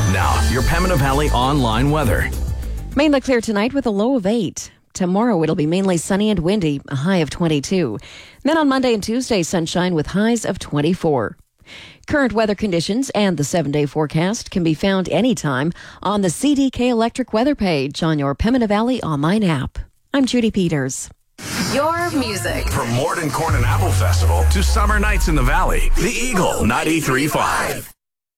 Now, your Pembina Valley online weather. Mainly clear tonight with a low of 8. Tomorrow it'll be mainly sunny and windy, a high of 22. Then on Monday and Tuesday, sunshine with highs of 24. Current weather conditions and the 7-day forecast can be found anytime on the CDK Electric weather page on your Pembina Valley online app. I'm Judy Peters. Your music. From Morden Corn and Apple Festival to summer nights in the Valley, the Eagle 93.5.